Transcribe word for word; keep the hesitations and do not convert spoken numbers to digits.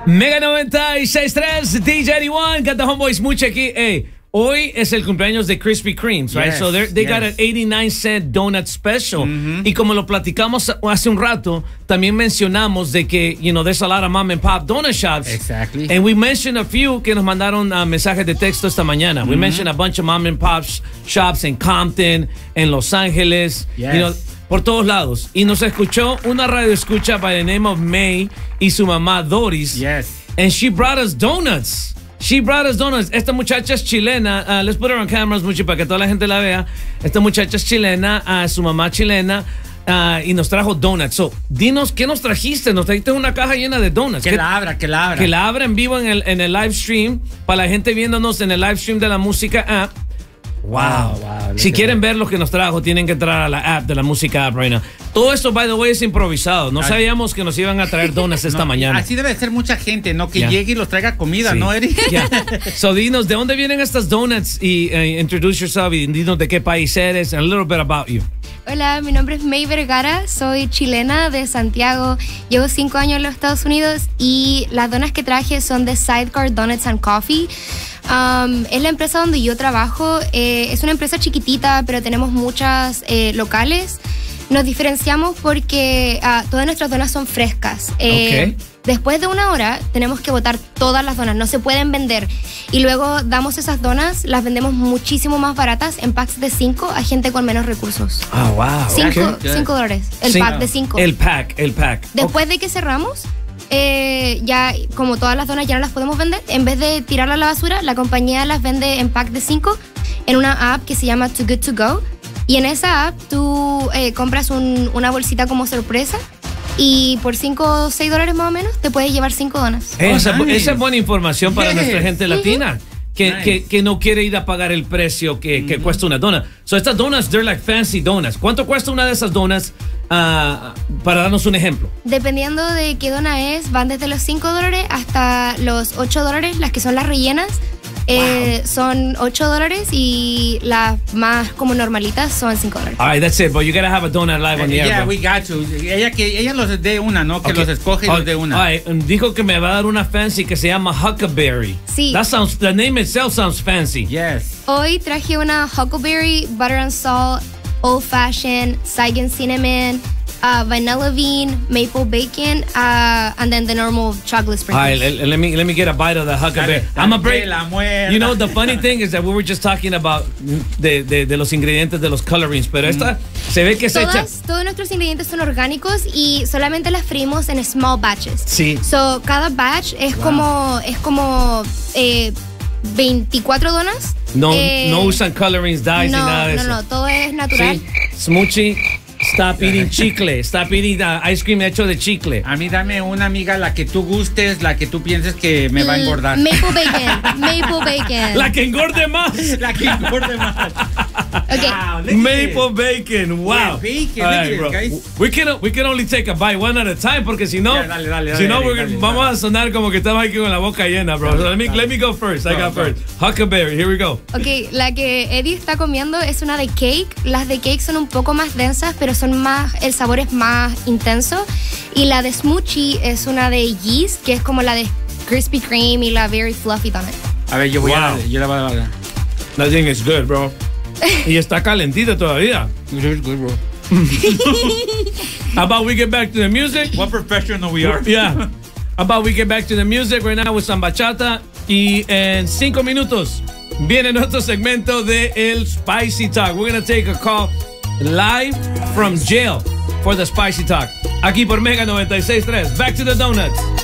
Mega noventa y seis punto tres, D J eighty-one, got the homeboys mucho aquí. Hey, hoy es el cumpleaños de Krispy Kremes, right? Yes, so they yes. got an eighty-nine cent donut special. Mm-hmm. Y como lo platicamos hace un rato, también mencionamos de que, you know, there's a lot of mom and pop donut shops. Exactly. And we mentioned a few que nos mandaron uh, mensajes de texto esta mañana. Mm-hmm. We mentioned a bunch of mom and pop sh shops in Compton, en Los Ángeles, yes. you know, por todos lados. Y nos escuchó una radio escucha by the name of May y su mamá Doris. Yes. And she brought us donuts. She brought us donuts. Esta muchacha es chilena. Uh, let's put her on cameras mucho para que toda la gente la vea. Esta muchacha es chilena, uh, su mamá chilena. Uh, y nos trajo donuts. So, dinos, ¿qué nos trajiste? Nos trajiste una caja llena de donuts. Que la abra, que la abra. Que la abra en vivo en el, en el live stream. Para la gente viéndonos en el live stream de la música app. Wow. wow, wow si quieren ver lo que nos trajo, tienen que entrar a la app de la música app right now. Todo esto, by the way, es improvisado. No sabíamos que nos iban a traer donuts esta no, mañana. Así debe ser mucha gente, ¿no? Que yeah. llegue y los traiga comida, sí. ¿no, Eric? Yeah. So, dinos, ¿de dónde vienen estas donuts? Y uh, introduce yourself y dinos de qué país eres. And a little bit about you. Hola, mi nombre es May Vergara, soy chilena de Santiago, llevo cinco años en los Estados Unidos y las donas que traje son de Sidecar Donuts and Coffee. Um, es la empresa donde yo trabajo, eh, es una empresa chiquitita, pero tenemos muchas eh, locales. Nos diferenciamos porque uh, todas nuestras donas son frescas. Eh, okay. Después de una hora tenemos que botar todas las donas, no se pueden vender. Y luego damos esas donas, las vendemos muchísimo más baratas en packs de cinco a gente con menos recursos. Ah, oh, wow. Cinco, okay. cinco dólares, el sí. pack de cinco. El pack, el pack. Después okay. de que cerramos, eh, ya como todas las donas ya no las podemos vender, en vez de tirarlas a la basura, la compañía las vende en pack de cinco en una app que se llama Too Good To Go. Y en esa app tú eh, compras un, una bolsita como sorpresa y por cinco o seis dólares más o menos te puedes llevar cinco donas. Esa, oh, nice. esa es buena información para yes. nuestra gente latina. Que, nice. que, que no quiere ir a pagar el precio que, que mm-hmm. cuesta una dona. So estas donas, they're like fancy donuts. ¿Cuánto cuesta una de esas donas? Uh, para darnos un ejemplo. Dependiendo de qué dona es, van desde los cinco dólares hasta los ocho dólares, las que son las rellenas. Eh, wow. Son ocho dólares y las más como normalitas son cinco dólares. All right, that's it, but you gotta have a donut live on the air. Yeah, we got to. Ella, que, ella los dé una, ¿no? Que okay. los escoge y all los dé una. All right. Dijo que me va a dar una fancy que se llama Huckleberry. Sí. That sounds, the name itself sounds fancy. Yes. Hoy traje una Huckleberry, Butter and Salt, Old Fashioned, Saigon Cinnamon, Uh, vanilla bean, maple bacon, uh, and then the normal chocolate sprinkles. All right, let, let me let me get a bite of the Huckleberry. I'm a break. You know, the funny thing is that we were just talking about de, de, de los ingredientes de los colorings, pero esta mm. se ve que se echa. Todos nuestros ingredientes son orgánicos y solamente las freímos en small batches. Sí. So cada batch es wow. como es como eh, veinticuatro donas. No, eh, no usan colorings, dyes no, ni nada de no, eso. No, no, todo es natural. Sí. Smoochie. Stop eating chicle. Stop eating uh, ice cream hecho de chicle. A mí dame una, amiga, la que tú gustes, la que tú pienses que me va a engordar. Maple bacon. Maple bacon. La que engorde más. La que engorde más. Okay. Wow, Maple bacon. Wow. Yeah, bacon. All right, look bro. at it, guys. We can, we can only take a bite one at a time porque si no, yeah, dale, dale, dale, si no dale, dale, vamos dale. a sonar como que estamos aquí con la boca llena, bro. Dale, So let me dale. let me go first. I Go, got go. first. Huckleberry. Here we go. Ok, la que Eddie está comiendo es una de cake. Las de cake son un poco más densas, pero son más, el sabor es más intenso. Y la de smoochie es una de yeast, que es como la de Krispy Kreme y la very fluffy donut. A ver, yo voy Wow. a yo la voy a dar. That thing is good, bro. Y está calentita todavía. It's good, bro. How about we get back to the music? What professional we are. Yeah. How about we get back to the music right now with some bachata? Y en cinco minutos viene nuestro segmento de El Spicy Talk. We're going to take a call live from jail for the Spicy Talk. Aquí por Mega noventa y seis punto tres. Back to the donuts.